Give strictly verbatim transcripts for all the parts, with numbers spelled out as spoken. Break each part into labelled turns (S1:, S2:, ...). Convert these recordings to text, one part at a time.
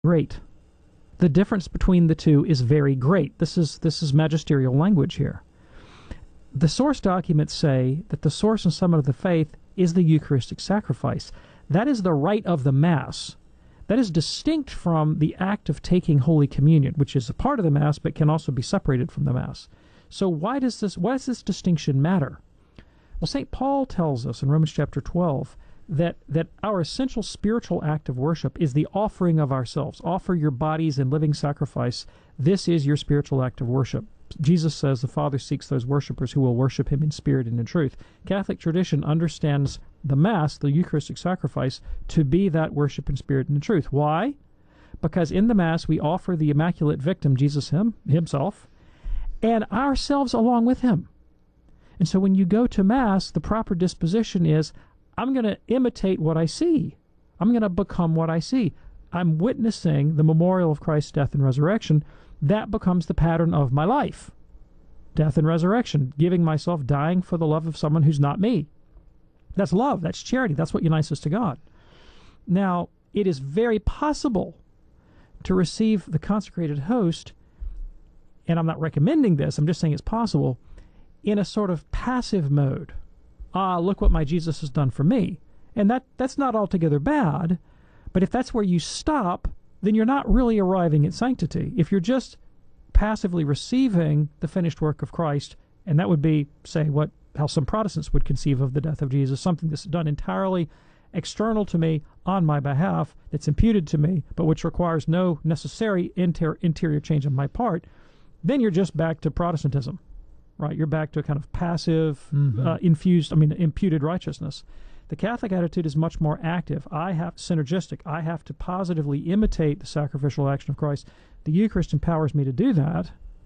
S1: great. The difference between the two is very great. This is this is magisterial language here. The source documents say that the source and summit of the faith is the Eucharistic sacrifice. That is the rite of the Mass. That is distinct from the act of taking Holy Communion, which is a part of the Mass but can also be separated from the Mass. So why does this why does this distinction matter? Well, Saint Paul tells us in Romans chapter twelve that, that our essential spiritual act of worship is the offering of ourselves. Offer your bodies in living sacrifice. This is your spiritual act of worship. Jesus says the Father seeks those worshipers who will worship him in spirit and in truth. Catholic tradition understands the Mass, the Eucharistic sacrifice, to be that worship in spirit and in truth. Why? Because in the Mass we offer the Immaculate Victim, Jesus him, himself, and ourselves along with him. And so when you go to Mass, the proper disposition is, I'm going to imitate what I see. I'm going to become what I see. I'm witnessing the memorial of Christ's death and resurrection. That becomes the pattern of my life. Death and resurrection, giving myself, dying for the love of someone who's not me. That's love. That's charity. That's what unites us to God. Now, it is very possible to receive the consecrated host, and I'm not recommending this, I'm just saying it's possible, in a sort of passive mode. Ah, look what my Jesus has done for me. And that that's not altogether bad, but if that's where you stop, then you're not really arriving at sanctity. If you're just passively receiving the finished work of Christ, and that would be, say, what how some Protestants would conceive of the death of Jesus, something that's done entirely external to me on my behalf, that's imputed to me, but which requires no necessary inter interior change on my part, then you're just back to Protestantism. Right, you're back to a kind of passive, mm-hmm. uh, infused, I mean, imputed righteousness. The Catholic attitude is much more active. I have synergistic. I have to positively imitate the sacrificial action of Christ. The Eucharist empowers me to do that,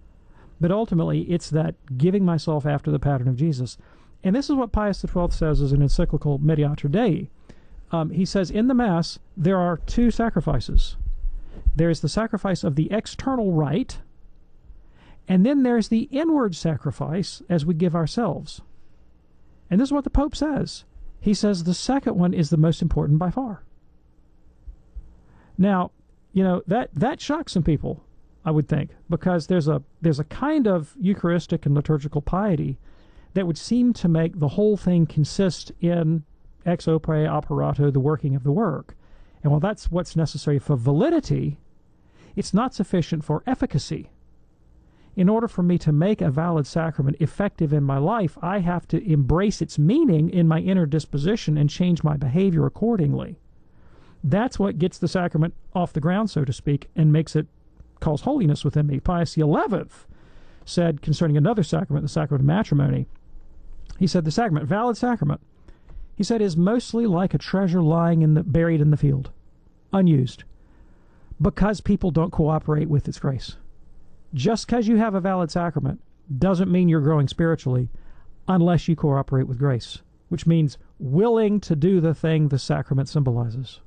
S1: but ultimately it's that giving myself after the pattern of Jesus. And this is what Pius the twelfth says as an encyclical Mediator Dei. Um, he says, in the Mass, there are two sacrifices. There's the sacrifice of the external rite, and then there's the inward sacrifice as we give ourselves. And this is what the Pope says. He says the second one is the most important by far. Now, you know, that, that shocks some people, I would think, because there's a, there's a kind of Eucharistic and liturgical piety that would seem to make the whole thing consist in ex opere operato, the working of the work. And while that's what's necessary for validity, it's not sufficient for efficacy. In order for me to make a valid sacrament effective in my life, I have to embrace its meaning in my inner disposition and change my behavior accordingly. That's what gets the sacrament off the ground, so to speak, and makes it cause holiness within me. Pius the eleventh said concerning another sacrament, the sacrament of matrimony, he said the sacrament, valid sacrament, he said, is mostly like a treasure lying in the, buried in the field, unused, because people don't cooperate with its grace. Just because you have a valid sacrament doesn't mean you're growing spiritually unless you cooperate with grace, which means willing to do the thing the sacrament symbolizes.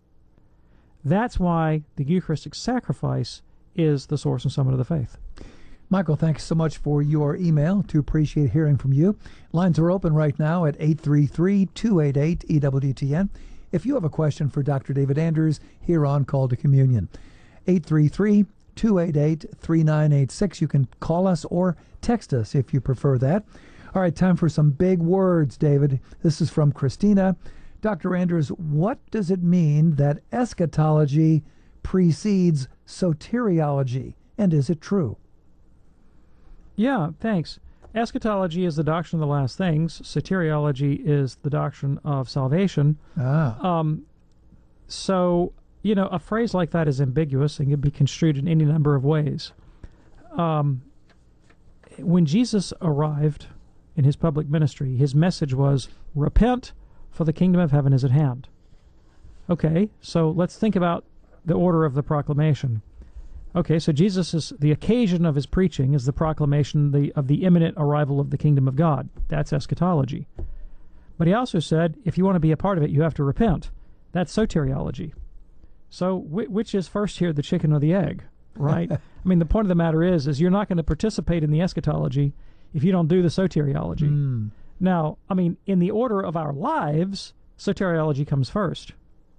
S1: That's why the Eucharistic sacrifice is the source and summit of the faith.
S2: Michael, thanks so much for your email. To appreciate hearing from you. Lines are open right now at eight three three, two eight eight, E W T N. If you have a question for Doctor David Anders here on Call to Communion, eight three three, two eight eight, three nine eight six. You can call us or text us if you prefer that. All right, time for some big words, David. This is from Christina. Doctor Anders, what does it mean that eschatology precedes soteriology, and is it true?
S1: Yeah, thanks. Eschatology is the doctrine of the last things. Soteriology is the doctrine of salvation.
S2: Ah.
S1: Um, so... You know, a phrase like that is ambiguous and can be construed in any number of ways. Um, when Jesus arrived in his public ministry, his message was, repent, for the kingdom of heaven is at hand. Okay, so let's think about the order of the proclamation. Okay, so Jesus is, the occasion of his preaching is the proclamation the, of the imminent arrival of the kingdom of God. That's eschatology. But he also said, if you want to be a part of it, you have to repent. That's soteriology. So which is first here, the chicken or the egg, right? I mean, the point of the matter is, is you're not going to participate in the eschatology if you don't do the soteriology.
S2: Mm.
S1: Now, I mean, in the order of our lives, soteriology comes first.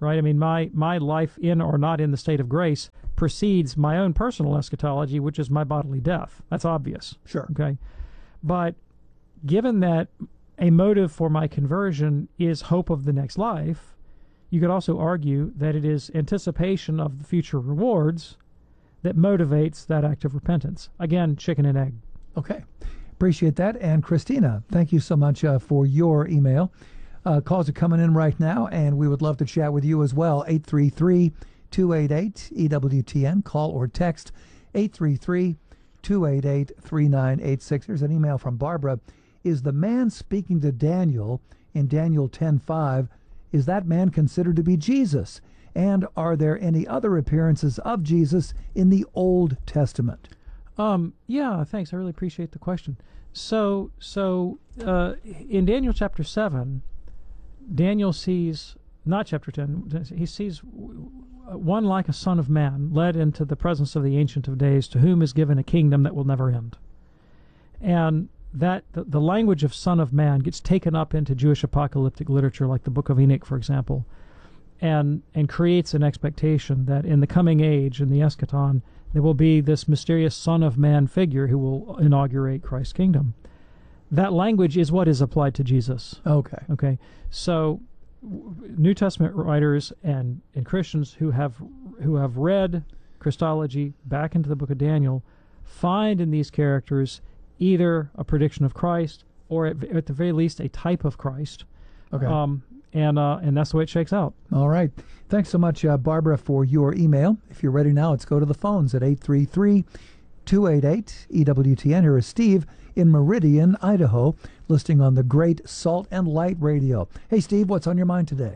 S1: right? I mean, my, my life in or not in the state of grace precedes my own personal eschatology, which is my bodily death. That's obvious.
S2: Sure.
S1: Okay. But given that a motive for my conversion is hope of the next life, you could also argue that it is anticipation of the future rewards that motivates that act of repentance. Again, chicken and egg.
S2: Okay. Appreciate that. And Christina, thank you so much uh, for your email. Uh, calls are coming in right now, and we would love to chat with you as well. eight three three, two eight eight, E W T N. Call or text eight three three, two eight eight, three nine eight six. Here's an email from Barbara. Is the man speaking to Daniel in Daniel ten five, is that man considered to be Jesus? And are there any other appearances of Jesus in the Old Testament?
S1: Um, yeah, thanks. I really appreciate the question. So, so uh, in Daniel chapter seven, Daniel sees, not chapter ten, he sees one like a son of man led into the presence of the Ancient of Days, to whom is given a kingdom that will never end. And that the, the language of son of man gets taken up into Jewish apocalyptic literature, like the Book of Enoch, for example, and and creates an expectation that in the coming age, in the eschaton, there will be this mysterious son of man figure who will inaugurate Christ's kingdom. That language is what is applied to Jesus.
S2: Okay.
S1: Okay. So New Testament writers and, and Christians who have who have read Christology back into the book of Daniel find in these characters either a prediction of Christ or at, at the very least a type of Christ.
S2: Okay.
S1: Um, and uh, and that's the way it shakes out.
S2: All right. Thanks so much, uh, Barbara, for your email. If you're ready now, let's go to the phones at eight three three, two eight eight, E W T N. Here is Steve in Meridian, Idaho, listening on the great Salt and Light Radio. Hey, Steve, what's on your mind today?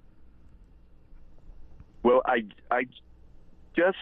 S3: Well, I, I just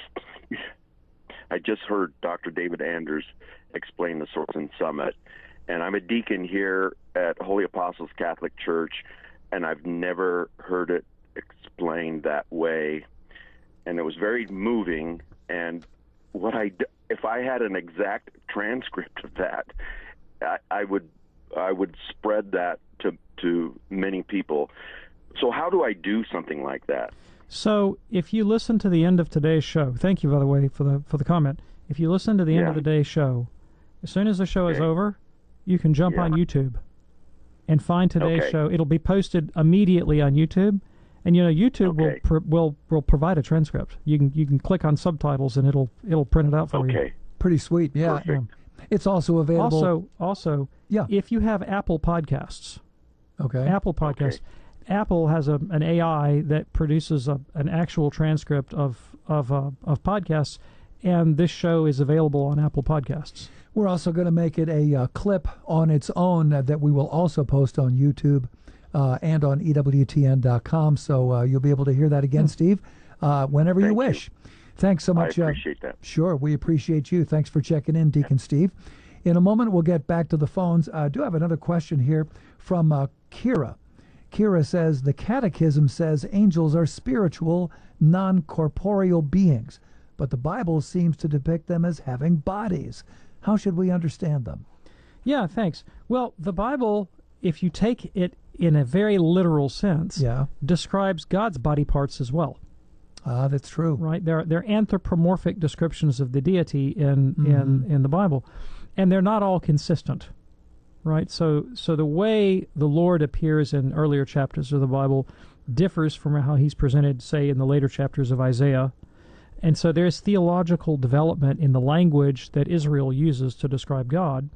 S3: I just heard Doctor David Anders explain the Source and Summit, and I'm a deacon here at Holy Apostles Catholic Church, and I've never heard it explained that way, and it was very moving. And what I, if I had an exact transcript of that, I, I would I would spread that to to many people. So how do I do something like that?
S1: So if you listen to the end of today's show, thank you, by the way, for the for the comment. If you listen to the
S3: Yeah.
S1: end of the day's show, as soon as the show is
S3: Okay.
S1: over, you can jump
S3: Yeah.
S1: on YouTube and find today's
S3: Okay.
S1: show. It'll be posted immediately on YouTube, and you know YouTube will
S3: Okay.
S1: pro will will provide a transcript. You can you can click on subtitles and it'll it'll print it out for you.
S3: Okay.
S2: Pretty sweet. Yeah.
S3: Perfect.
S2: It's also available.
S1: Also, also,
S2: Yeah.
S1: if you have Apple Podcasts,
S2: Okay.
S1: Apple Podcasts, Apple has a, an A I that produces a, an actual transcript of of uh, of podcasts, and this show is available on Apple Podcasts.
S2: We're also going to make it a uh, clip on its own uh, that we will also post on YouTube uh, and on E W T N dot com. So uh, you'll be able to hear that again, Steve, uh, whenever you
S3: Thank you.
S2: wish. Thanks so much.
S3: I appreciate
S2: uh,
S3: that.
S2: Sure, we appreciate you. Thanks for checking in, Deacon Steve. In a moment, we'll get back to the phones. I do have another question here from uh, Kira. Kira says, the Catechism says angels are spiritual, non-corporeal beings, but the Bible seems to depict them as having bodies. How should we understand them?
S1: Yeah, thanks. Well, the Bible, if you take it in a very literal sense,
S2: Yeah.
S1: describes God's body parts as well.
S2: Ah, that's true.
S1: Right? They're they're anthropomorphic descriptions of the deity in
S2: Mhm.
S1: in in the Bible, and they're not all consistent. Right? So so the way the Lord appears in earlier chapters of the Bible differs from how he's presented, say, in the later chapters of Isaiah. And so there's theological development in the language that Israel uses to describe God.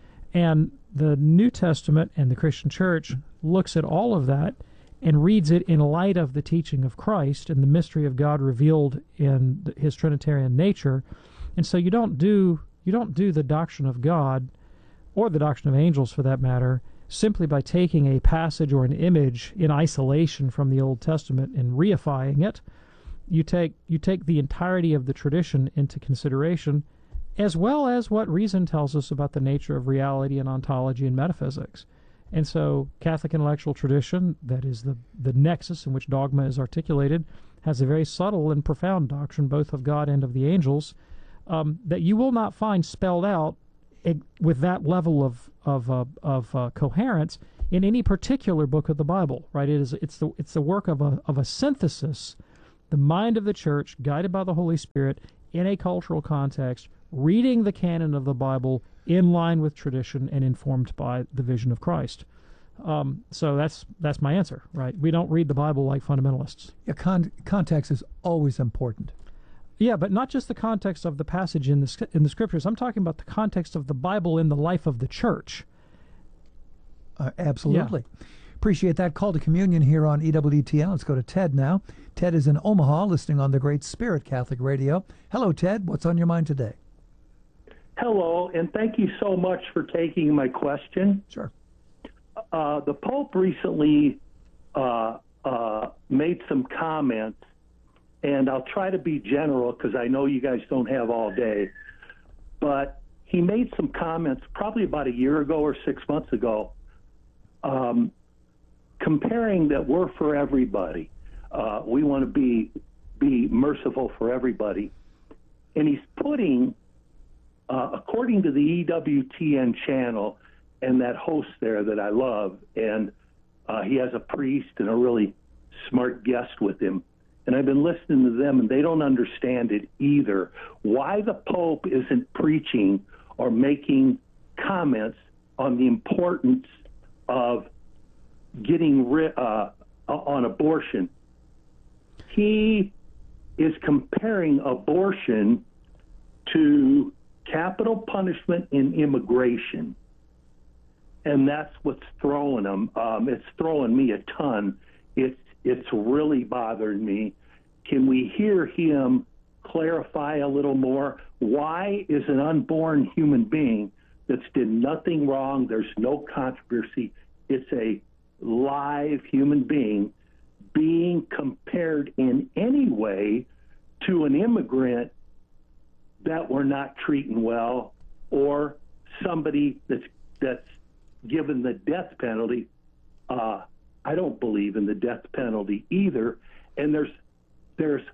S1: And the New Testament and the Christian Church looks at all of that and reads it in light of the teaching of Christ and the mystery of God revealed in his Trinitarian nature. And so you don't do you don't do the doctrine of God, or the doctrine of angels for that matter, simply by taking a passage or an image in isolation from the Old Testament and reifying it. You take you take the entirety of the tradition into consideration, as well as what reason tells us about the nature of reality and ontology and metaphysics. And so Catholic intellectual tradition, that is the, the nexus in which dogma is articulated, has a very subtle and profound doctrine both of God and of the angels um, that you will not find spelled out with that level of of uh, of uh, coherence in any particular book of the Bible, right? It is it's the it's the work of a of a synthesis, the mind of the church, guided by the Holy Spirit in a cultural context, reading the canon of the Bible in line with tradition and informed by the vision of Christ. Um, so that's that's my answer, right? We don't read the Bible like fundamentalists.
S2: Yeah, con- context is always important.
S1: Yeah, but not just the context of the passage in the in the scriptures. I'm talking about the context of the Bible in the life of the church.
S2: Uh, absolutely.
S1: Yeah.
S2: Appreciate that call to communion here on E W T N. Let's go to Ted now. Ted is in Omaha, listening on the Great Spirit Catholic Radio. Hello, Ted. What's on your mind today?
S4: Hello, and thank you so much for taking my question.
S2: Sure.
S4: Uh, the Pope recently uh, uh, made some comments, and I'll try to be general because I know you guys don't have all day, but he made some comments probably about a year ago or six months ago, um, comparing that we're for everybody. Uh, we want to be be merciful for everybody. And he's putting, uh, according to the E W T N channel and that host there that I love, and uh, he has a priest and a really smart guest with him, and I've been listening to them, and they don't understand it either. Why the Pope isn't preaching or making comments on the importance of getting rid uh, on abortion. He is comparing abortion to capital punishment in immigration, and that's what's throwing him. Um, it's throwing me a ton. It's it's really bothering me. Can we hear him clarify a little more? Why is an unborn human being that's did nothing wrong, there's no controversy, it's a live human being, being compared in any way to an immigrant that we're not treating well, or somebody that's that's given the death penalty? Uh, I don't believe in the death penalty either. And there's there's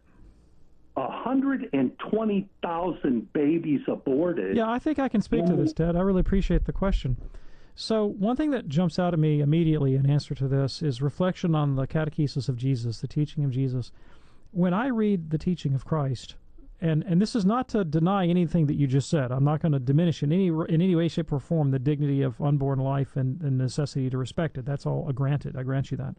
S4: one hundred twenty thousand babies aborted.
S1: Yeah, I think I can speak to this, Ted. I really appreciate the question. So one thing that jumps out at me immediately in answer to this is reflection on the catechesis of Jesus, the teaching of Jesus. When I read the teaching of Christ, and, and this is not to deny anything that you just said. I'm not going to diminish in any in any way, shape, or form the dignity of unborn life and the necessity to respect it. That's all granted. I grant you that.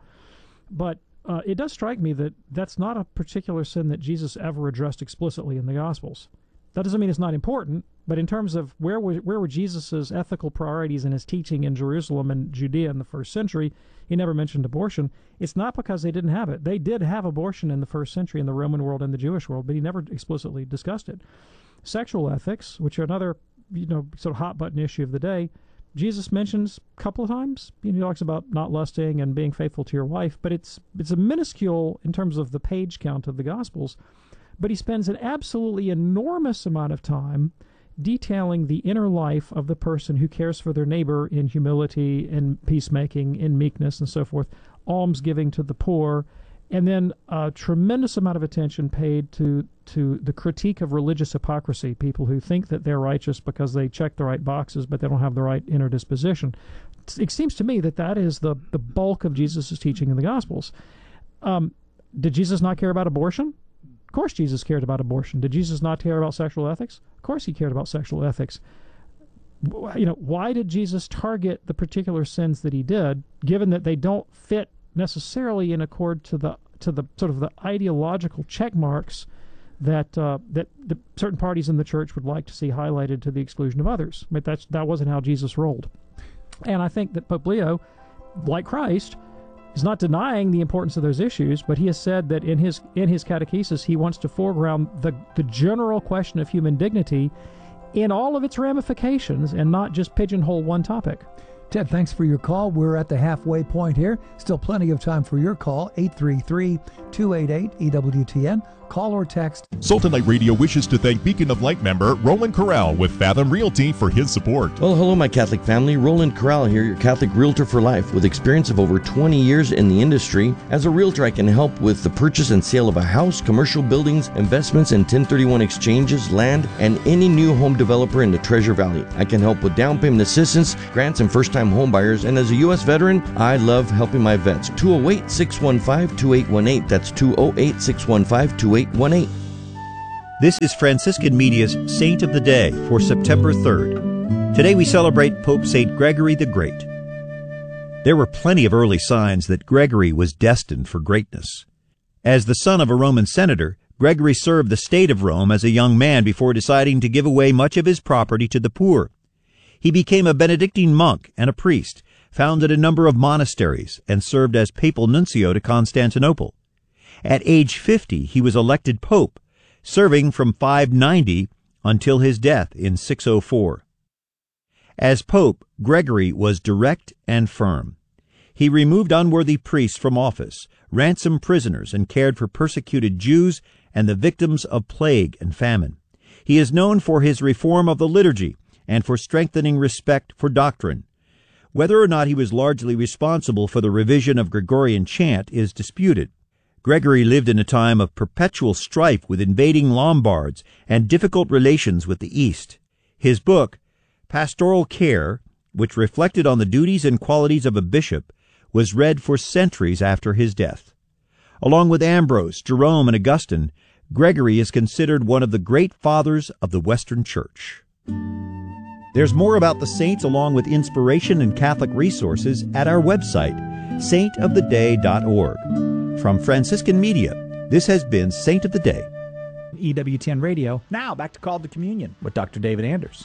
S1: But uh, it does strike me that that's not a particular sin that Jesus ever addressed explicitly in the Gospels. That doesn't mean it's not important, but in terms of where were, where were Jesus' ethical priorities in his teaching in Jerusalem and Judea in the first century, he never mentioned abortion. It's not because they didn't have it. They did have abortion in the first century in the Roman world and the Jewish world, but he never explicitly discussed it. Sexual ethics, which are another you know sort of hot-button issue of the day, Jesus mentions a couple of times. He talks about not lusting and being faithful to your wife, but it's it's a minuscule in terms of the page count of the Gospels. But he spends an absolutely enormous amount of time detailing the inner life of the person who cares for their neighbor in humility, in peacemaking, in meekness, and so forth, almsgiving to the poor, and then a tremendous amount of attention paid to to the critique of religious hypocrisy, people who think that they're righteous because they check the right boxes, but they don't have the right inner disposition. It seems to me that that is the, the bulk of Jesus' teaching in the Gospels. Um, did Jesus not care about abortion? Of course Jesus cared about abortion. Did Jesus not care about sexual ethics? Of course he cared about sexual ethics. You know, why did Jesus target the particular sins that he did, given that they don't fit necessarily in accord to the to the sort of the ideological check marks that uh, that the certain parties in the church would like to see highlighted to the exclusion of others? But that's that wasn't how Jesus rolled. And I think that Pope Leo, like Christ, is not denying the importance of those issues, but he has said that in his in his catechesis he wants to foreground the, the general question of human dignity in all of its ramifications and not just pigeonhole one topic.
S2: Ted, thanks for your call. We're at the halfway point here. Still plenty of time for your call, eight three three, two eight eight, E W T N. Call or text.
S5: Salt and Light Radio wishes to thank Beacon of Light member Roland Corral with Fathom Realty for his support.
S6: Well, hello, my Catholic family. Roland Corral here, your Catholic realtor for life. With experience of over twenty years in the industry, as a realtor, I can help with the purchase and sale of a house, commercial buildings, investments in ten thirty-one exchanges, land, and any new home developer in the Treasure Valley. I can help with down payment assistance, grants, and first-time home buyers. And as a U S veteran, I love helping my vets. two oh eight, six one five, two eight one eight. That's two oh eight, six one five, two eight one eight.
S7: This is Franciscan Media's Saint of the Day for September third. Today we celebrate Pope Saint Gregory the Great. There were plenty of early signs that Gregory was destined for greatness. As the son of a Roman senator, Gregory served the state of Rome as a young man before deciding to give away much of his property to the poor. He became a Benedictine monk and a priest, founded a number of monasteries, and served as papal nuncio to Constantinople. At age fifty, he was elected pope, serving from five ninety until his death in six oh four. As pope, Gregory was direct and firm. He removed unworthy priests from office, ransomed prisoners, and cared for persecuted Jews and the victims of plague and famine. He is known for his reform of the liturgy and for strengthening respect for doctrine. Whether or not he was largely responsible for the revision of Gregorian chant is disputed. Gregory lived in a time of perpetual strife with invading Lombards and difficult relations with the East. His book, Pastoral Care, which reflected on the duties and qualities of a bishop, was read for centuries after his death. Along with Ambrose, Jerome, and Augustine, Gregory is considered one of the great fathers of the Western Church. There's more about the saints along with inspiration and Catholic resources at our website, saint of the day dot org. From Franciscan Media, this has been Saint of the Day.
S8: E W T N Radio. Now back to Call to Communion with Doctor David Anders.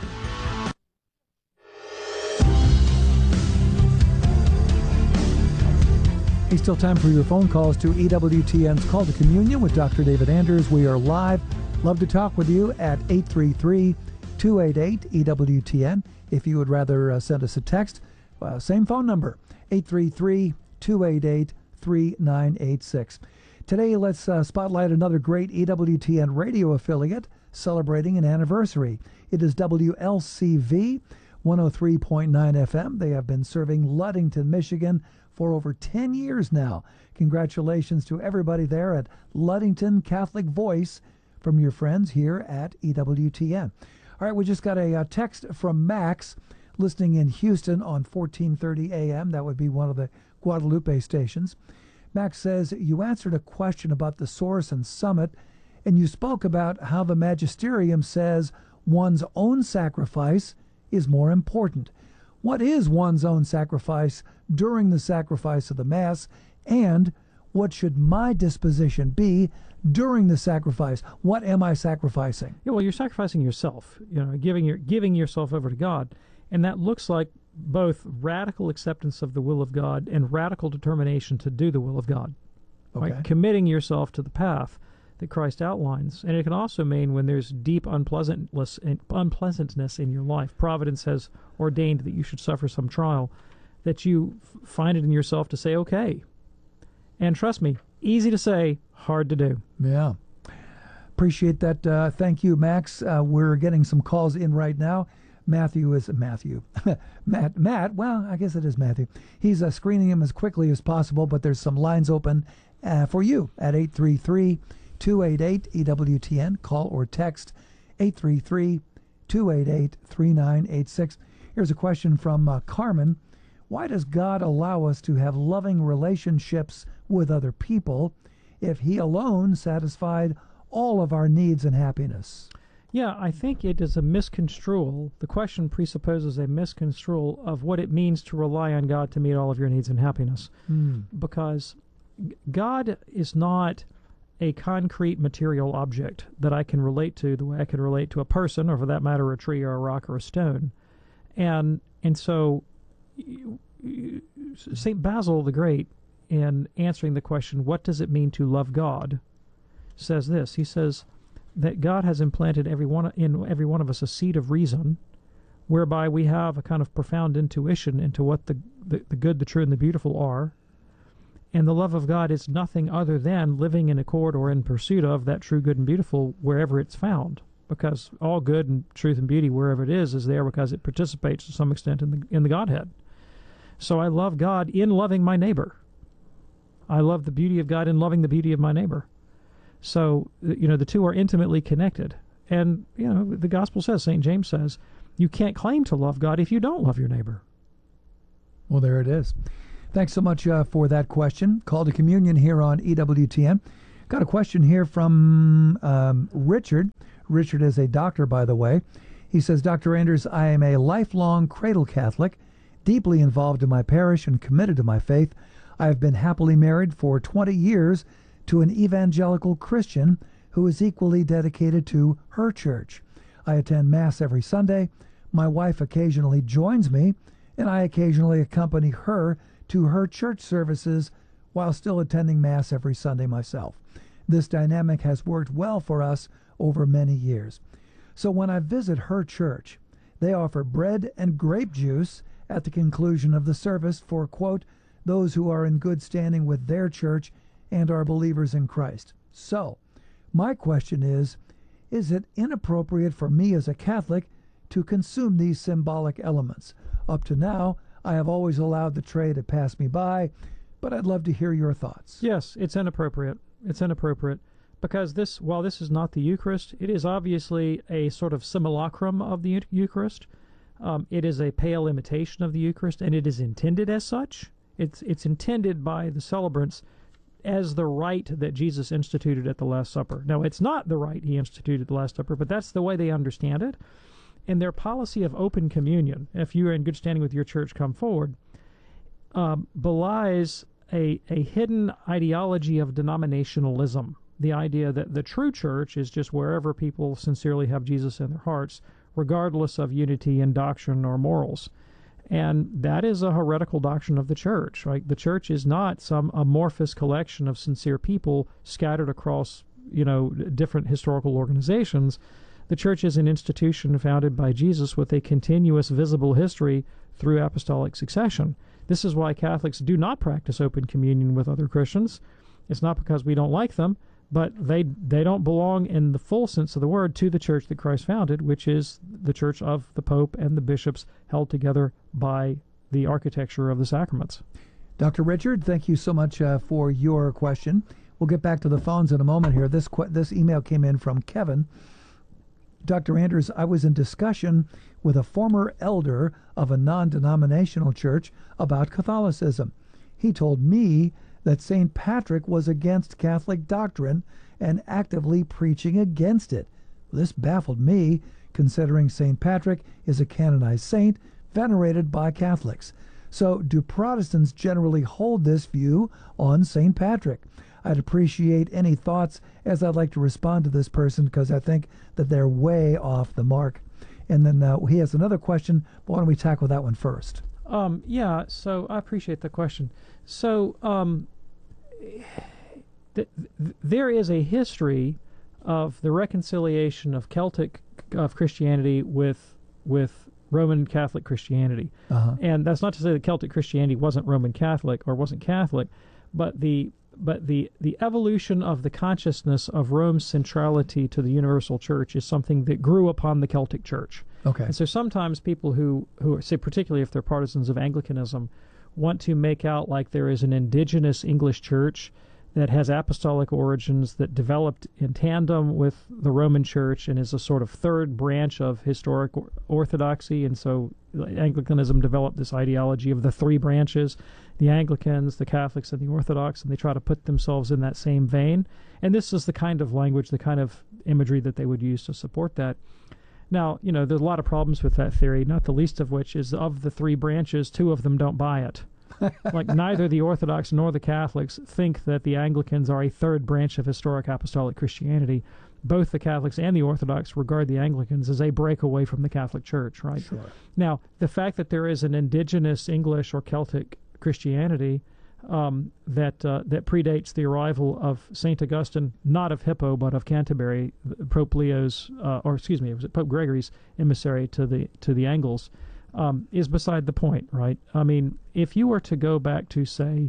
S2: It's still time for your phone calls to E W T N's Call to Communion with Doctor David Anders. We are live. Love to talk with you at eight three three, two eight eight, E W T N. If you would rather uh, send us a text, uh, same phone number, eight three three, two eight eight, three nine eight six. Today, let's uh, spotlight another great E W T N radio affiliate celebrating an anniversary. It is W L C V one oh three point nine F M. They have been serving Ludington, Michigan for over ten years now. Congratulations to everybody there at Ludington Catholic Voice from your friends here at E W T N. All right, we just got a uh, text from Max listening in Houston on fourteen thirty A M. That would be one of the Guadalupe stations. Max says, you answered a question about the Source and Summit, and you spoke about how the Magisterium says one's own sacrifice is more important. What is one's own sacrifice during the sacrifice of the Mass, and what should my disposition be during the sacrifice? What am I sacrificing?
S1: Yeah, well, you're sacrificing yourself, you know, giving your giving yourself over to God, and that looks like both radical acceptance of the will of God and radical determination to do the will of God.
S2: Okay.
S1: Right? Committing yourself to the path that Christ outlines. And it can also mean when there's deep unpleasantness, unpleasantness in your life. Providence has ordained that you should suffer some trial, that you f- find it in yourself to say, okay. And trust me, easy to say, hard to do.
S2: Yeah. Appreciate that. Uh, thank you, Max. Uh, we're getting some calls in right now. Matthew is Matthew. Matt, Matt, well, I guess it is Matthew. He's uh, screening him as quickly as possible, but there's some lines open uh, for you at eight three three, two eight eight, E W T N. Call or text eight three three, two eight eight, three nine eight six. Here's a question from uh, Carmen. Why does God allow us to have loving relationships with other people if He alone satisfied all of our needs and happiness?
S1: Yeah, I think it is a misconstrual. The question presupposes a misconstrual of what it means to rely on God to meet all of your needs and happiness.
S2: Mm.
S1: Because God is not a concrete material object that I can relate to the way I can relate to a person, or for that matter, a tree or a rock or a stone. And and so Saint Basil the Great, in answering the question, what does it mean to love God, says this. He says that God has implanted every one, in every one of us a seed of reason, whereby we have a kind of profound intuition into what the, the, the good, the true, and the beautiful are. And the love of God is nothing other than living in accord or in pursuit of that true good and beautiful wherever it's found. Because all good and truth and beauty, wherever it is, is there because it participates to some extent in the in the Godhead. So I love God in loving my neighbor. I love the beauty of God in loving the beauty of my neighbor. So, you know, the two are intimately connected. And, you know, the gospel says, Saint James says, you can't claim to love God if you don't love your neighbor.
S2: Well, there it is. Thanks so much uh, for that question. Call to Communion here on E W T N. Got a question here from um, Richard. Richard is a doctor, by the way. He says, Doctor Anders, I am a lifelong cradle Catholic, deeply involved in my parish and committed to my faith. I have been happily married for twenty years to an evangelical Christian who is equally dedicated to her church. I attend Mass every Sunday. My wife occasionally joins me, and I occasionally accompany her to her church services while still attending Mass every Sunday myself. This dynamic has worked well for us over many years. So when I visit her church, they offer bread and grape juice at the conclusion of the service for, quote, those who are in good standing with their church and are believers in Christ. So, my question is, is it inappropriate for me as a Catholic to consume these symbolic elements? Up to now, I have always allowed the tray to pass me by, but I'd love to hear your thoughts.
S1: Yes, it's inappropriate. It's inappropriate because this, while this is not the Eucharist, it is obviously a sort of simulacrum of the Eucharist. Um, it is a pale imitation of the Eucharist, and it is intended as such. It's it's intended by the celebrants as the rite that Jesus instituted at the Last Supper. Now, it's not the rite he instituted at the Last Supper, but that's the way they understand it. And their policy of open communion, if you are in good standing with your church, come forward, um, belies a, a hidden ideology of denominationalism. The idea that the true church is just wherever people sincerely have Jesus in their hearts, regardless of unity in doctrine or morals. And that is a heretical doctrine of the church, right? The church is not some amorphous collection of sincere people scattered across, you know, different historical organizations. The church is an institution founded by Jesus with a continuous visible history through apostolic succession. This is why Catholics do not practice open communion with other Christians. It's not because we don't like them, but they they don't belong in the full sense of the word to the church that Christ founded, which is the church of the Pope and the bishops held together by the architecture of the sacraments.
S2: Doctor Richard, thank you so much uh, for your question. We'll get back to the phones in a moment here. This qu- this email came in from Kevin. Doctor Anders, I was in discussion with a former elder of a non-denominational church about Catholicism. He told me that Saint Patrick was against Catholic doctrine and actively preaching against it. This baffled me, considering Saint Patrick is a canonized saint venerated by Catholics. So do Protestants generally hold this view on Saint Patrick? I'd appreciate any thoughts, as I'd like to respond to this person because I think that they're way off the mark. And then uh, he has another question, but why don't we tackle that one first?
S1: Um, yeah, so I appreciate the question. So um, th- th- there is a history of the reconciliation of Celtic of Christianity with with Roman Catholic Christianity. Uh-huh. And that's not to say that Celtic Christianity wasn't Roman Catholic or wasn't Catholic, but the but the, the evolution of the consciousness of Rome's centrality to the universal church is something that grew upon the Celtic church.
S2: Okay.
S1: And so sometimes people who, who say, particularly if they're partisans of Anglicanism, want to make out like there is an indigenous English church that has apostolic origins that developed in tandem with the Roman Church and is a sort of third branch of historic or- orthodoxy. And so Anglicanism developed this ideology of the three branches, the Anglicans, the Catholics, and the Orthodox, and they try to put themselves in that same vein. And this is the kind of language, the kind of imagery that they would use to support that. Now, you know, there's a lot of problems with that theory, not the least of which is of the three branches, two of them don't buy it. Like neither the Orthodox nor the Catholics think that the Anglicans are a third branch of historic apostolic Christianity. Both the Catholics and the Orthodox regard the Anglicans as a breakaway from the Catholic Church, right?
S2: Sure.
S1: Now, the fact that there is an indigenous English or Celtic Christianity um, that uh, that predates the arrival of Saint Augustine, not of Hippo, but of Canterbury, Pope Leo's, uh, or excuse me, it was Pope Gregory's emissary to the to the Angles, um, is beside the point, right? I mean, if you were to go back to, say,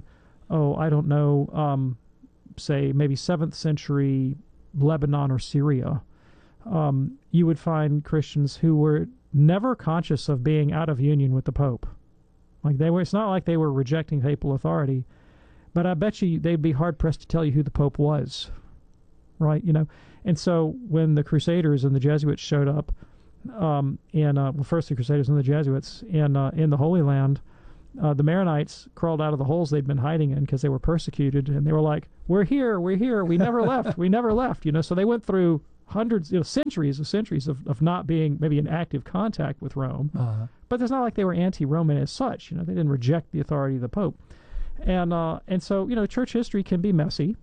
S1: oh, I don't know, um, say maybe seventh century Lebanon or Syria, um, you would find Christians who were never conscious of being out of union with the Pope. Like they were, it's not like they were rejecting papal authority, but I bet you they'd be hard pressed to tell you who the Pope was, right? You know, and so when the Crusaders and the Jesuits showed up, um, in uh, well, first the Crusaders and the Jesuits in uh, in the Holy Land, uh, the Maronites crawled out of the holes they'd been hiding in because they were persecuted, and they were like, "We're here, we're here, we never left, we never left." You know, so they went through hundreds, you know, centuries of centuries of, of not being maybe in active contact with Rome.
S2: Uh-huh.
S1: But it's not like they were anti-Roman as such. You know, they didn't reject the authority of the Pope. And uh, and so, you know, church history can be messy.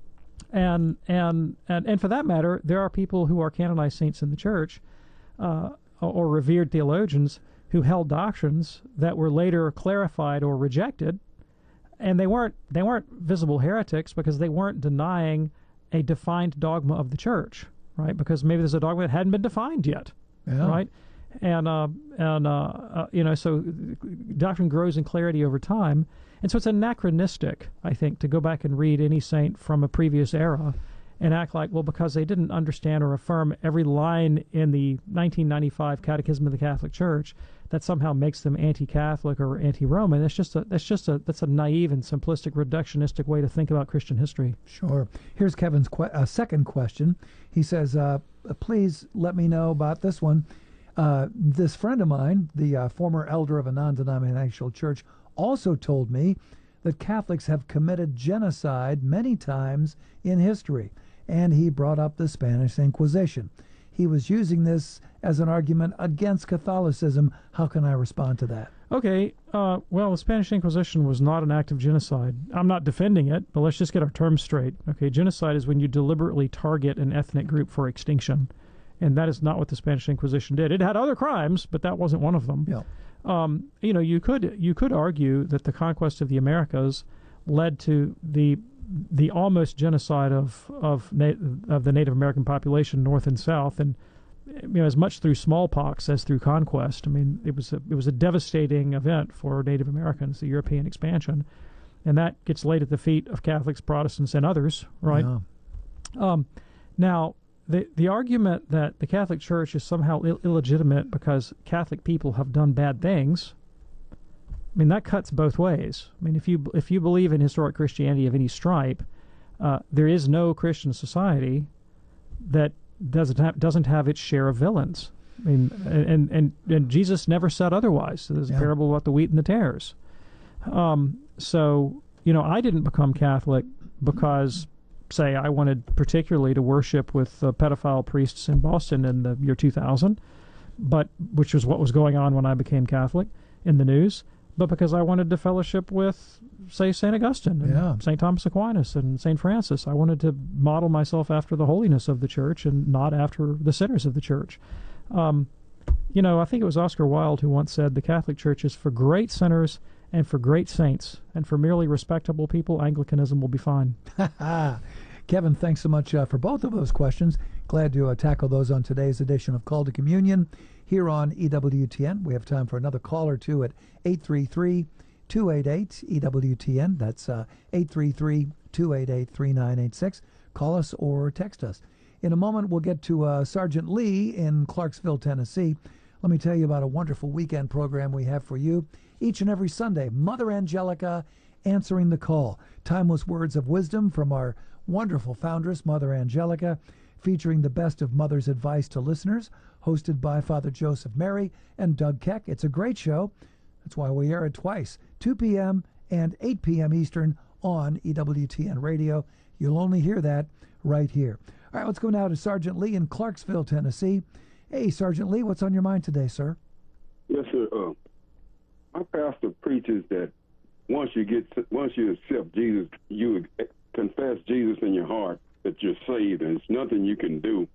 S1: And, and, and, and for that matter, there are people who are canonized saints in the church uh, or revered theologians who held doctrines that were later clarified or rejected. And they weren't they weren't visible heretics because they weren't denying a defined dogma of the church. Right, because maybe there's a dogma that hadn't been defined yet,
S2: yeah.
S1: right? And uh, and uh, uh, you know, so doctrine grows in clarity over time, and so it's anachronistic, I think, to go back and read any saint from a previous era and act like, well, because they didn't understand or affirm every line in the nineteen ninety-five Catechism of the Catholic Church, that somehow makes them anti-Catholic or anti-Roman. That's just a that's just a that's a naive and simplistic, reductionistic way to think about Christian history.
S2: Sure. Here's Kevin's que- uh, second question. He says, uh, "Please let me know about this one. Uh, this friend of mine, the uh, former elder of a non-denominational church, also told me that Catholics have committed genocide many times in history, and he brought up the Spanish Inquisition. He was using this as an argument against Catholicism. How can I respond to that?"
S1: Okay, uh, well, the Spanish Inquisition was not an act of genocide. I'm not defending it, but let's just get our terms straight. Okay, genocide is when you deliberately target an ethnic group for extinction, and that is not what the Spanish Inquisition did. It had other crimes, but that wasn't one of them.
S2: Yeah.
S1: Um, you know, you could you could argue that the conquest of the Americas led to the the almost genocide of of, na- of the Native American population, North and South, and you know, as much through smallpox as through conquest. I mean, it was a, it was a devastating event for Native Americans, the European expansion, and that gets laid at the feet of Catholics, Protestants, and others, right?
S2: Yeah.
S1: Um, now, the the argument that the Catholic Church is somehow Ill- illegitimate because Catholic people have done bad things, I mean, that cuts both ways. I mean, if you if you believe in historic Christianity of any stripe, uh, there is no Christian society that doesn't have, doesn't have its share of villains. I mean, and and and Jesus never said otherwise. There's a
S2: Yeah.
S1: parable about the wheat and the tares. Um, so you know, I didn't become Catholic because, say, I wanted particularly to worship with uh, pedophile priests in Boston in the year two thousand, but which was what was going on when I became Catholic in the news. But because I wanted to fellowship with, say, Saint Augustine and
S2: Yeah.
S1: Saint Thomas Aquinas and Saint Francis. I wanted to model myself after the holiness of the church and not after the sinners of the church. Um, you know, I think it was Oscar Wilde who once said, the Catholic Church is for great sinners and for great saints, and for merely respectable people, Anglicanism will be fine.
S2: Kevin, thanks so much uh, for both of those questions. Glad to uh, tackle those on today's edition of Call to Communion here on E W T N. We have time for another call or two at eight three three, two eight eight, E W T N. That's uh, eight three three, two eight eight, three nine eight six. Call us or text us. In a moment, we'll get to uh, Sergeant Lee in Clarksville, Tennessee. Let me tell you about a wonderful weekend program we have for you. Each and every Sunday, Mother Angelica answering the call. Timeless words of wisdom from our wonderful foundress, Mother Angelica, featuring the best of Mother's advice to listeners, hosted by Father Joseph Mary and Doug Keck. It's a great show. That's why we air it twice, two p.m. and eight p.m. Eastern on E W T N Radio. You'll only hear that right here. All right, let's go now to Sergeant Lee in Clarksville, Tennessee. Hey, Sergeant Lee, what's on your mind today, sir?
S9: Yes, sir. Uh, my pastor preaches that once you get, once you accept Jesus, you confess Jesus in your heart that you're saved, and there's nothing you can do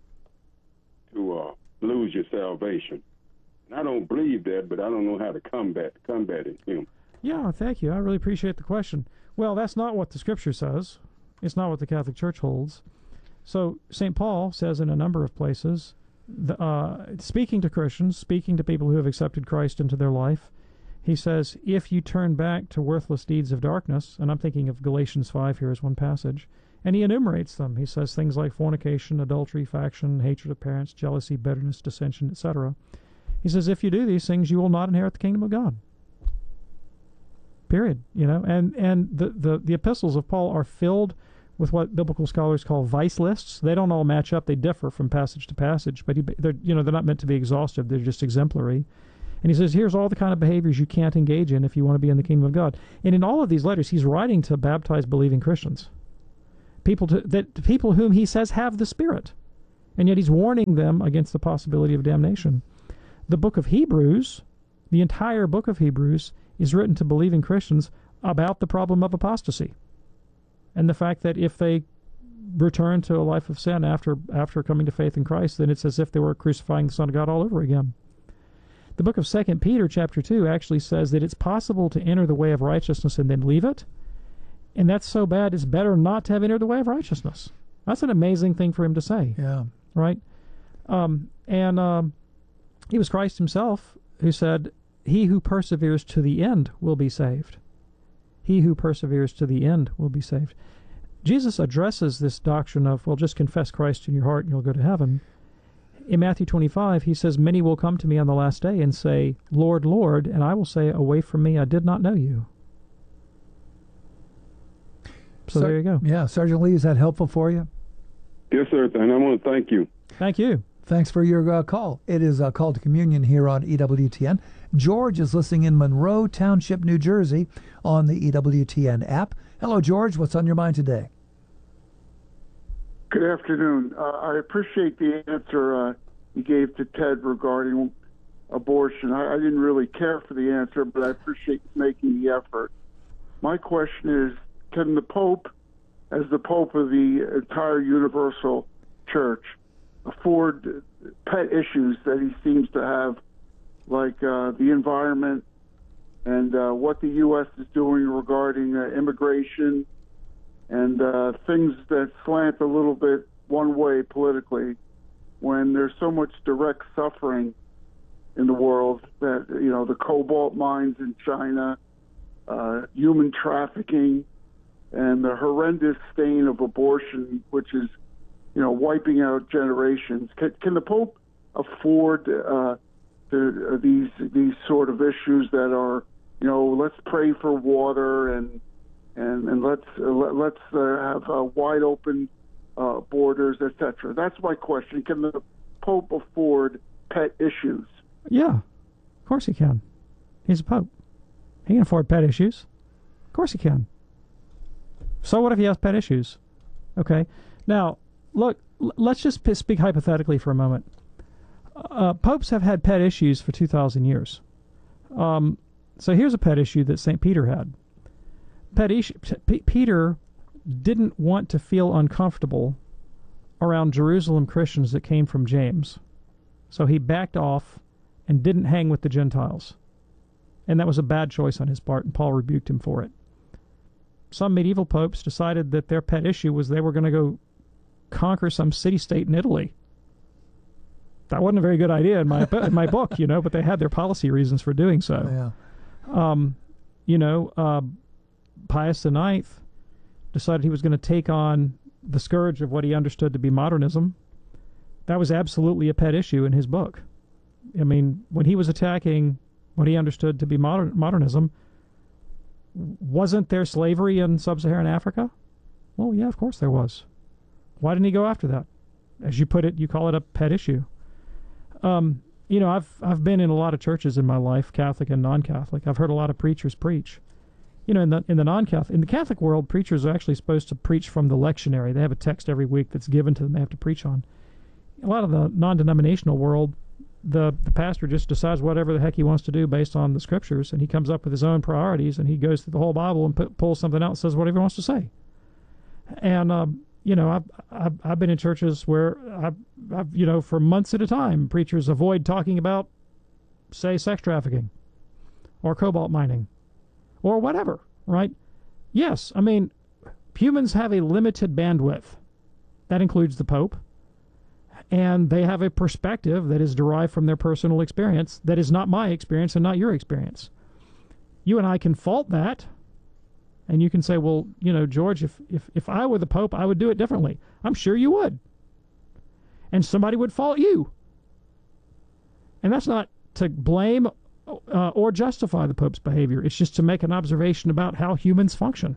S9: to uh, lose your salvation. And I don't believe that, but I don't know how to combat combat it. You know.
S1: Yeah, thank you. I really appreciate the question. Well, that's not what the Scripture says. It's not what the Catholic Church holds. So Saint Paul says in a number of places, the, uh, speaking to Christians, speaking to people who have accepted Christ into their life, He says, if you turn back to worthless deeds of darkness, and I'm thinking of Galatians five here as one passage, and he enumerates them. He says things like fornication, adultery, faction, hatred of parents, jealousy, bitterness, dissension, et cetera. He says, if you do these things, you will not inherit the kingdom of God. Period. You know, and and the, the, the epistles of Paul are filled with what biblical scholars call vice lists. They don't all match up. They differ from passage to passage, but he, they're, you know, they're not meant to be exhaustive. They're just exemplary. And he says, here's all the kind of behaviors you can't engage in if you want to be in the kingdom of God. And in all of these letters, he's writing to baptized, believing Christians, people to, that people whom he says have the Spirit, and yet he's warning them against the possibility of damnation. The book of Hebrews, the entire book of Hebrews, is written to believing Christians about the problem of apostasy, and the fact that if they return to a life of sin after after coming to faith in Christ, then it's as if they were crucifying the Son of God all over again. The book of Second Peter chapter two actually says that it's possible to enter the way of righteousness and then leave it, and that's so bad it's better not to have entered the way of righteousness. That's an amazing thing for him to say.
S2: Yeah.
S1: Right? Um, and um, it was Christ himself who said, he who perseveres to the end will be saved. He who perseveres to the end will be saved. Jesus addresses this doctrine of, well, just confess Christ in your heart and you'll go to heaven. In Matthew twenty-five, he says, many will come to me on the last day and say, Lord, Lord, and I will say, away from me, I did not know you. So, so there you go.
S2: Yeah, Sergeant Lee, is that helpful for you?
S9: Yes, sir, and I want to thank you.
S1: Thank you.
S2: Thanks for your uh, call. It is a call to communion here on E W T N. George is listening in Monroe Township, New Jersey, on the E W T N app. Hello, George. What's on your mind today?
S10: Good afternoon. Uh, I appreciate the answer uh, you gave to Ted regarding abortion. I, I didn't really care for the answer, but I appreciate making the effort. My question is, can the Pope, as the Pope of the entire Universal Church, afford pet issues that he seems to have, like uh, the environment and uh, what the U S is doing regarding uh, immigration and uh, things that slant a little bit one way politically, when there's so much direct suffering in the world that, you know, the cobalt mines in China, uh, human trafficking, and the horrendous stain of abortion, which is, you know, wiping out generations. Can, can the Pope afford uh, the, uh, these these sort of issues that are, you know, let's pray for water and and and let's uh, let, let's uh, have uh, wide open uh, borders, et cetera. That's my question. Can the Pope afford pet issues?
S1: Yeah, of course he can. He's a Pope. He can afford pet issues. Of course he can. So what if he has pet issues? Okay. Now, look, let's just speak hypothetically for a moment. Uh, popes have had pet issues for two thousand years. Um, so here's a pet issue that Saint Peter had. Pet issue, P- Peter didn't want to feel uncomfortable around Jerusalem Christians that came from James. So he backed off and didn't hang with the Gentiles. And that was a bad choice on his part, and Paul rebuked him for it. Some medieval popes decided that their pet issue was they were going to go conquer some city-state in Italy. That wasn't a very good idea in my in my book, you know, but they had their policy reasons for doing so.
S2: Yeah.
S1: Um, you know, uh, Pius the Ninth decided he was going to take on the scourge of what he understood to be modernism. That was absolutely a pet issue in his book. I mean, when he was attacking what he understood to be modern, modernism, wasn't there slavery in sub-Saharan Africa? Well, yeah, of course there was. Why didn't he go after that? As you put it, you call it a pet issue. Um, you know, I've I've been in a lot of churches in my life, Catholic and non-Catholic. I've heard a lot of preachers preach. You know, in the in the non-Catholic, in the Catholic world, preachers are actually supposed to preach from the lectionary. They have a text every week that's given to them they have to preach on. A lot of the non-denominational world, the the pastor just decides whatever the heck he wants to do based on the scriptures, and he comes up with his own priorities, and he goes through the whole Bible and put, pulls something out and says whatever he wants to say. And um, you know, I've, I've I've been in churches where I've, I've you know for months at a time, preachers avoid talking about, say, sex trafficking, or cobalt mining, or whatever. Right? Yes, I mean, humans have a limited bandwidth. That includes the Pope. And they have a perspective that is derived from their personal experience that is not my experience and not your experience. you and I can fault that, and you can say, well, you know, George, if, if, if I were the Pope, I would do it differently. I'm sure you would. And somebody would fault you. And that's not to blame uh, or justify the Pope's behavior. It's just to make an observation about how humans function.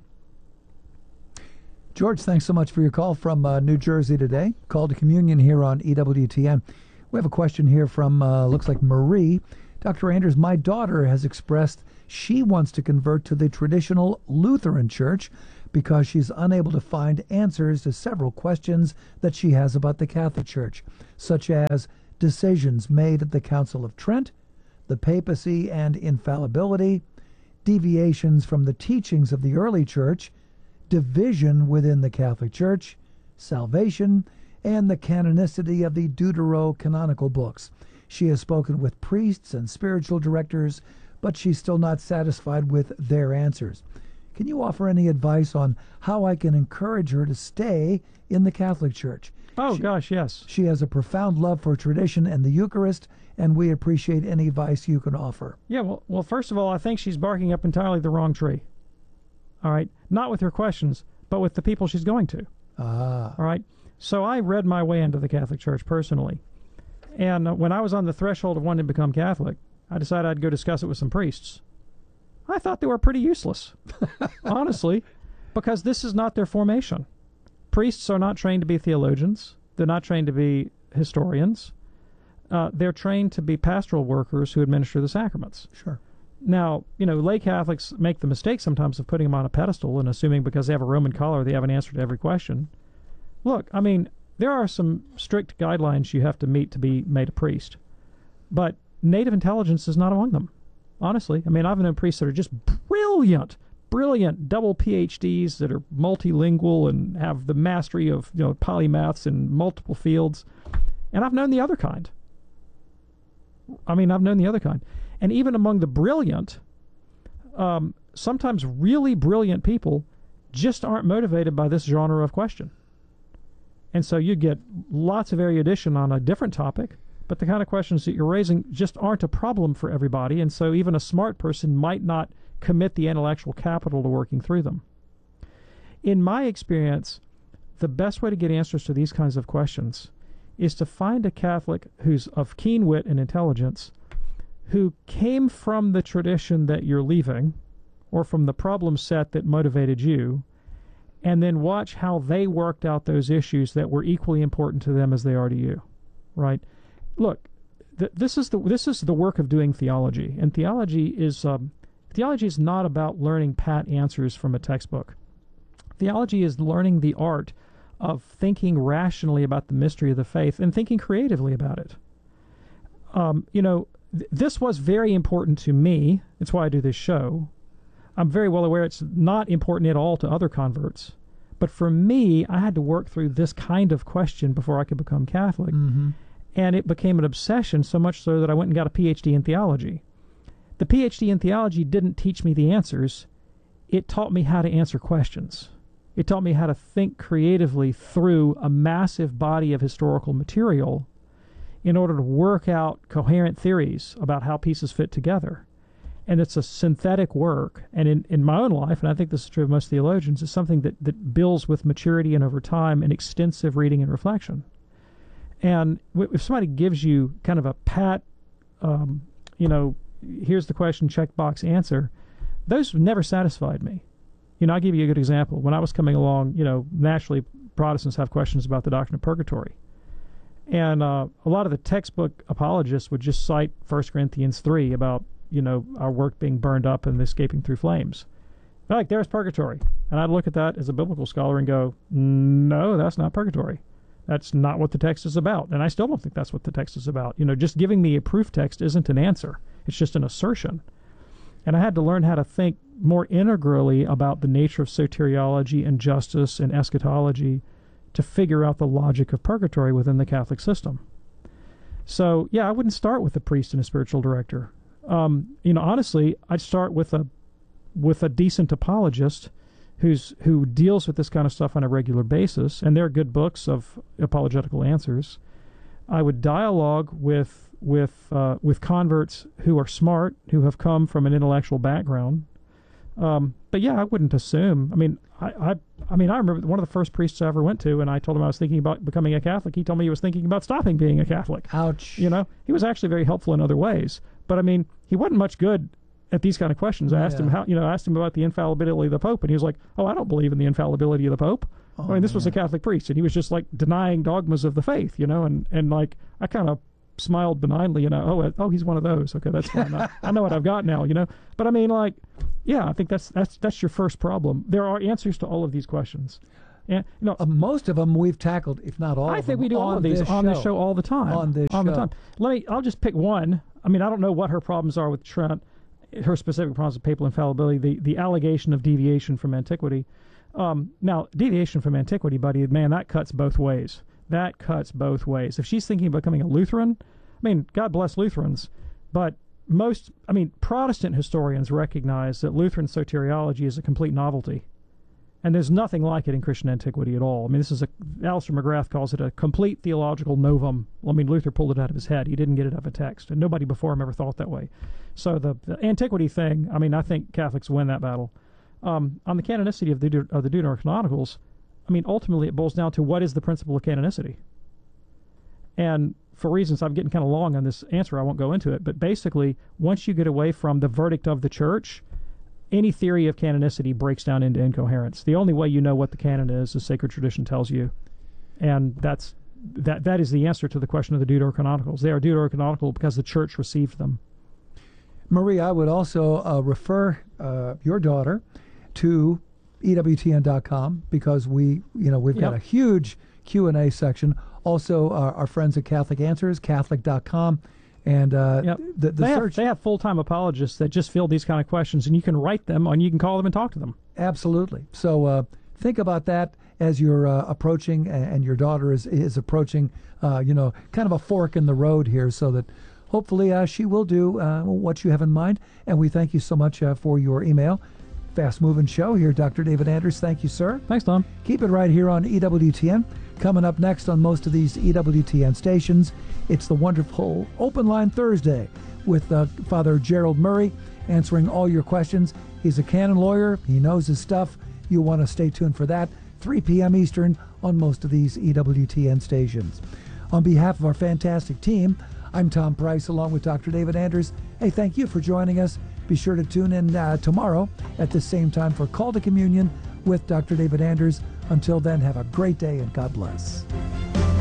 S2: George, thanks so much for your call from uh, New Jersey today. Call to Communion here on E W T N. We have a question here from, uh, looks like Marie. Doctor Anders, my daughter has expressed she wants to convert to the traditional Lutheran Church because she's unable to find answers to several questions that she has about the Catholic Church, such as decisions made at the Council of Trent, the papacy and infallibility, deviations from the teachings of the early Church, division within the Catholic Church, salvation, and the canonicity of the deuterocanonical books. She has spoken with priests and spiritual directors, but she's still not satisfied with their answers. Can you offer any advice on how I can encourage her to stay in the Catholic Church?
S1: Oh,
S2: she,
S1: gosh, yes.
S2: She has a profound love for tradition and the Eucharist, and we appreciate any advice you can offer.
S1: Yeah, well, well, first of all, I think she's barking up entirely the wrong tree. All right? Not with her questions, but with the people she's going to.
S2: Ah.
S1: All right? So I read my way into the Catholic Church personally. And uh, when I was on the threshold of wanting to become Catholic, I decided I'd go discuss it with some priests. I thought they were pretty useless, honestly, because this is not their formation. Priests are not trained to be theologians. They're not trained to be historians. Uh, they're trained to be pastoral workers who administer the sacraments.
S2: Sure.
S1: Now, you know, lay Catholics make the mistake sometimes of putting them on a pedestal and assuming because they have a Roman collar they have an answer to every question. Look, I mean, there are some strict guidelines you have to meet to be made a priest. But native intelligence is not among them, honestly. I mean, I've known priests that are just brilliant, brilliant double P H Ds that are multilingual and have the mastery of, you know, polymaths in multiple fields. And I've known the other kind. I mean, I've known the other kind. And even among the brilliant, um, sometimes really brilliant people just aren't motivated by this genre of question. And so you get lots of erudition on a different topic, but the kind of questions that you're raising just aren't a problem for everybody, and so even a smart person might not commit the intellectual capital to working through them. In my experience, the best way to get answers to these kinds of questions is to find a Catholic who's of keen wit and intelligence, who came from the tradition that you're leaving, or from the problem set that motivated you, and then watch how they worked out those issues that were equally important to them as they are to you, right? Look, th- this is the this is the work of doing theology, and theology is um, theology is not about learning pat answers from a textbook. Theology is learning the art of thinking rationally about the mystery of the faith and thinking creatively about it. Um, you know, th- this was very important to me. It's why I do this show. I'm very well aware it's not important at all to other converts. But for me, I had to work through this kind of question before I could become Catholic.
S2: Mm-hmm.
S1: And it became an obsession, so much so that I went and got a P H D in theology. The P H D in theology didn't teach me the answers. It taught me how to answer questions. It taught me how to think creatively through a massive body of historical material in order to work out coherent theories about how pieces fit together. And it's a synthetic work. And in, in my own life, and I think this is true of most theologians, it's something that, that builds with maturity and over time and extensive reading and reflection. And if somebody gives you kind of a pat, um, you know, here's the question, checkbox answer, those never satisfied me. You know, I'll give you a good example. When I was coming along, you know, naturally Protestants have questions about the doctrine of purgatory. And uh, a lot of the textbook apologists would just cite First Corinthians three about, you know, our work being burned up and escaping through flames. They're like, there's purgatory. And I'd look at that as a biblical scholar and go, no, that's not purgatory. That's not what the text is about. And I still don't think that's what the text is about. You know, just giving me a proof text isn't an answer. It's just an assertion. And I had to learn how to think more integrally about the nature of soteriology and justice and eschatology to figure out the logic of purgatory within the Catholic system. So, yeah, I wouldn't start with a priest and a spiritual director. Um, you know, honestly, I'd start with a with a decent apologist who's who deals with this kind of stuff on a regular basis, and there are good books of apologetical answers. I would dialogue with with uh, with converts who are smart, who have come from an intellectual background. Um, but yeah, I wouldn't assume. I mean, I, I, I mean, I remember one of the first priests I ever went to, and I told him I was thinking about becoming a Catholic. He told me he was thinking about stopping being a Catholic.
S2: Ouch.
S1: You know, he was actually very helpful in other ways. But I mean, he wasn't much good at these kind of questions. I asked
S2: Yeah.
S1: him how, you know, I asked him about the infallibility of the Pope, and he was like, "Oh, I don't believe in the infallibility of the Pope."
S2: Oh,
S1: I mean, this was a
S2: man.
S1: Catholic priest, and he was just like denying dogmas of the faith, you know, and and like I kind of smiled benignly, you know, oh, uh, oh, he's one of those. Okay, that's fine. I, I know what I've got now, you know. But I mean, like, yeah, I think that's that's that's your first problem. There are answers to all of these questions, and you know,
S2: Uh, most of them we've tackled, if not all
S1: I
S2: of
S1: think
S2: them,
S1: we do all
S2: on
S1: of these
S2: this
S1: on
S2: show.
S1: this show all the time.
S2: On this
S1: on the
S2: show.
S1: time. Let me. I'll just pick one. I mean, I don't know what her problems are with Trent, her specific problems with papal infallibility, the the allegation of deviation from antiquity. Um, now, deviation from antiquity, buddy, man, that cuts both ways. That cuts both ways. If she's thinking about becoming a Lutheran, I mean, God bless Lutherans, but most, I mean, Protestant historians recognize that Lutheran soteriology is a complete novelty. And there's nothing like it in Christian antiquity at all. I mean, this is a, Alistair McGrath calls it a complete theological novum. I mean, Luther pulled it out of his head. He didn't get it out of a text, and nobody before him ever thought that way. So the, the antiquity thing, I mean, I think Catholics win that battle. Um, on the canonicity of the, Deut- of the Deuterocanonicals, I mean, ultimately it boils down to what is the principle of canonicity. And for reasons I'm getting kind of long on this answer, I won't go into it, but basically, once you get away from the verdict of the church, any theory of canonicity breaks down into incoherence. The only way you know what the canon is is sacred tradition tells you, and that's that. That is the answer to the question of the Deuterocanonicals. They are Deuterocanonical because the church received them.
S2: Marie, I would also uh, refer uh, your daughter to E W T N dot com because we, you know, we've got
S1: Yep.
S2: a huge Q and A section. Also, uh, our friends at Catholic Answers, Catholic dot com, and uh,
S1: Yep.
S2: the, the
S1: they
S2: search.
S1: have, they have full-time apologists that just field these kind of questions, and you can write them, and you can call them and talk to them.
S2: Absolutely. So uh, think about that as you're uh, approaching, and, and your daughter is is approaching, uh, you know, kind of a fork in the road here, so that hopefully uh, she will do uh, what you have in mind. And we thank you so much uh, for your email. Fast moving show here, Doctor David Anders. Thank you, sir.
S1: Thanks, Tom.
S2: Keep it right here on E W T N. Coming up next on most of these E W T N stations, it's the wonderful Open Line Thursday with uh, Father Gerald Murray answering all your questions. He's a canon lawyer. He knows his stuff. You'll want to stay tuned for that. three p.m. Eastern on most of these E W T N stations. On behalf of our fantastic team, I'm Tom Price along with Doctor David Anders. Hey, thank you for joining us. Be sure to tune in uh, tomorrow at the same time for Call to Communion with Doctor David Anders. Until then, have a great day and God bless.